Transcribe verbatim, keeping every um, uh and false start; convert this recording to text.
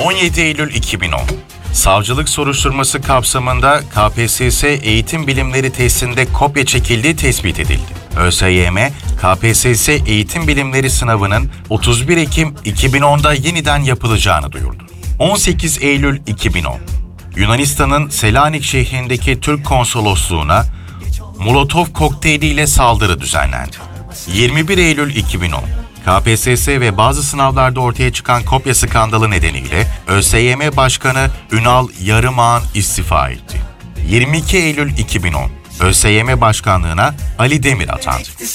on yedi Eylül iki bin on. Savcılık soruşturması kapsamında K P S S eğitim bilimleri testinde kopya çekildiği tespit edildi. ÖSYM, K P S S eğitim bilimleri sınavının otuz bir Ekim iki bin onda yeniden yapılacağını duyurdu. on sekiz Eylül iki bin on. Yunanistan'ın Selanik şehrindeki Türk konsolosluğuna Molotov kokteyliyle saldırı düzenlendi. yirmi bir Eylül iki bin on. K P S S ve bazı sınavlarda ortaya çıkan kopya skandalı nedeniyle ÖSYM Başkanı Ünal Yarımağan istifa etti. yirmi iki Eylül iki bin on. ÖSYM Başkanlığına Ali Demir atandı.